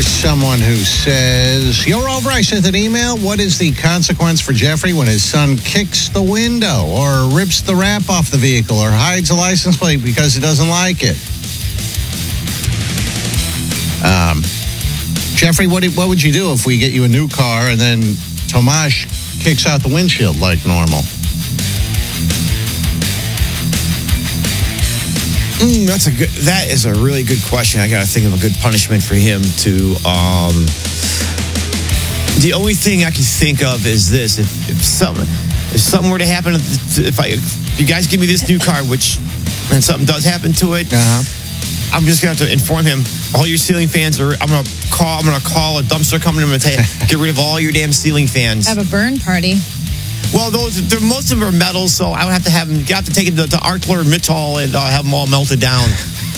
Here's someone who says, "You're over. I sent an email. What is the consequence for Jeffrey when his son kicks the window or rips the wrap off the vehicle or hides a license plate because he doesn't like it?" Jeffrey, what would you do if we get you a new car and then Tomash kicks out the windshield like normal? That is a really good question. I got to think of a good punishment for him to. The only thing I can think of is this: if something were to happen, if you guys give me this new car, and something does happen to it, I'm just gonna have to inform him. All your ceiling fans I'm gonna call a dumpster company. I'm gonna tell you, get rid of all your damn ceiling fans. Have a burn party. Well, most of them are metal, so I would have to have them. You have to take it to ArcelorMittal and have them all melted down.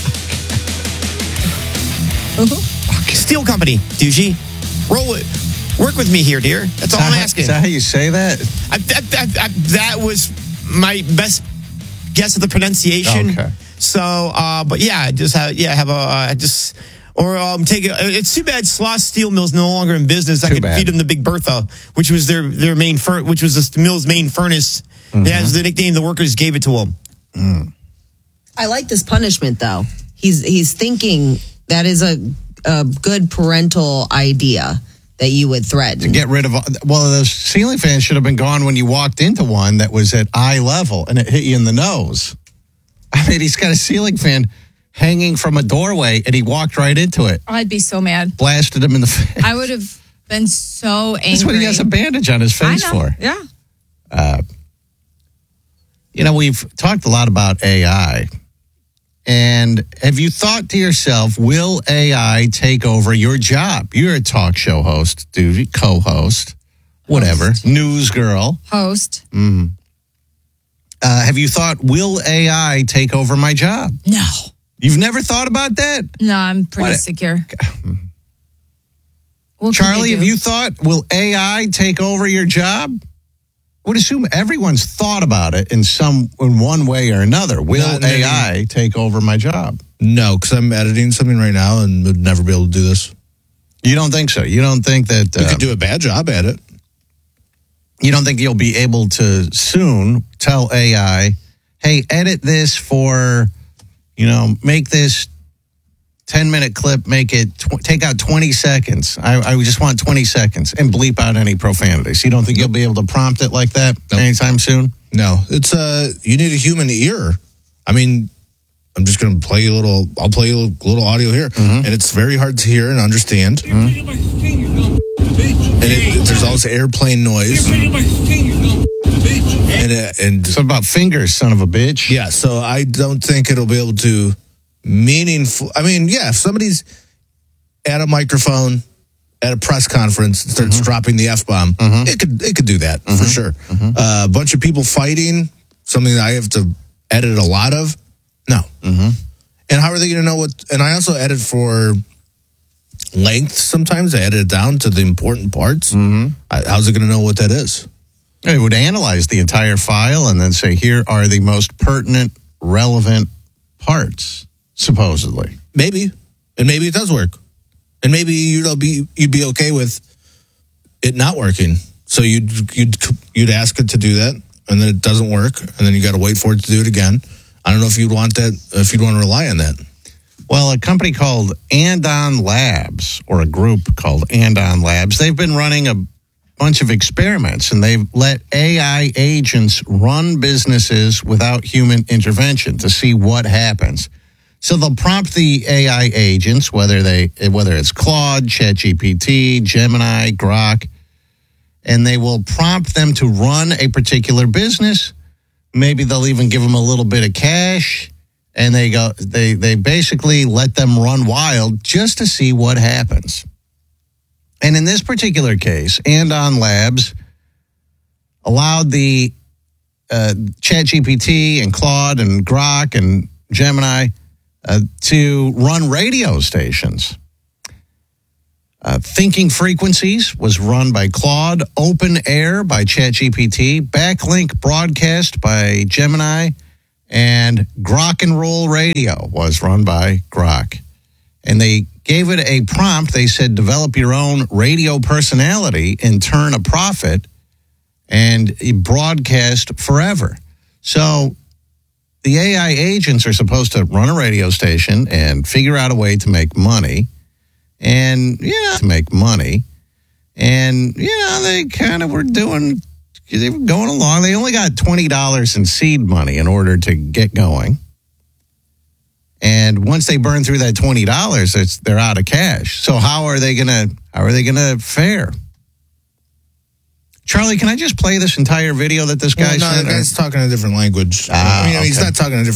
Steel company, Duji. Roll it. Work with me here, dear. That's all I'm asking. Is that how you say that? That was my best guess of the pronunciation. Okay. So, but yeah, take it. It's too bad Sloss Steel Mill's no longer in business. I could feed them the Big Bertha, which was their main which was the mill's main furnace. Mm-hmm. That was the nickname the workers gave it to them. Mm. I like this punishment though. He's thinking that is a good parental idea that you would threaten. To get rid of, those ceiling fans should have been gone when you walked into one that was at eye level and it hit you in the nose. I mean, he's got a ceiling fan hanging from a doorway and he walked right into it. I'd be so mad. Blasted him in the face. I would have been so angry. That's what he has a bandage on his face for. Yeah. We've talked a lot about AI. And have you thought to yourself, will AI take over your job? You're a talk show host, dude, co-host, whatever, news girl. Host. Mm. Have you thought, will AI take over my job? No. You've never thought about that? No, I'm pretty secure. Charlie, have you thought, will AI take over your job? I would assume everyone's thought about it in one way or another. Will AI take over my job? No, because I'm editing something right now and would never be able to do this. You don't think so? You don't think that... you could do a bad job at it. You don't think you'll be able to soon tell AI, hey, edit this for, make this 10-minute clip, make it, take out 20 seconds. I just want 20 seconds and bleep out any profanities. You don't think you'll be able to prompt it like that anytime soon? No. It's, you need a human ear. I mean, I'm just going to play you I'll play you a little audio here. Mm-hmm. And it's very hard to hear and understand. Mm-hmm. And there's also airplane noise. And it's about fingers, son of a bitch. Yeah, so I don't think it'll be able to meaningful. I mean, yeah, if somebody's at a microphone at a press conference and starts dropping the F-bomb, it could do that for sure. A bunch of people fighting, something that I have to edit a lot of. No. And how are they going to know what? And I also edit for length sometimes. I edit it down to the important parts. How's it going to know what that is? It would analyze the entire file and then say, here are the most pertinent, relevant parts, supposedly. Maybe. And maybe it does work. And maybe you'd be okay with it not working. So you'd ask it to do that, and then it doesn't work, and then you got to wait for it to do it again. I don't know if you'd want that, if you'd want to rely on that. Well, a company called Andon Labs, or a group called Andon Labs, they've been running a bunch of experiments, and they've let AI agents run businesses without human intervention to see what happens. So they'll prompt the AI agents, whether it's Claude, ChatGPT, Gemini, Grok, and they will prompt them to run a particular business. Maybe they'll even give them a little bit of cash, and they basically let them run wild just to see what happens. And in this particular case, Andon Labs allowed the ChatGPT and Claude and Grok and Gemini to run radio stations. Thinking Frequencies was run by Claude, Open Air by ChatGPT, Backlink Broadcast by Gemini, and Grok and Roll Radio was run by Grok. And they gave it a prompt. They said, develop your own radio personality and turn a profit and broadcast forever. So the AI agents are supposed to run a radio station and figure out a way to make money. And, they kind of were they were going along. They only got $20 in seed money in order to get going. And once they burn through that $20, they're out of cash. So how are they gonna fare? Charlie, can I just play this entire video that this guy sent? No, the guy's talking a different language. Okay. He's not talking a different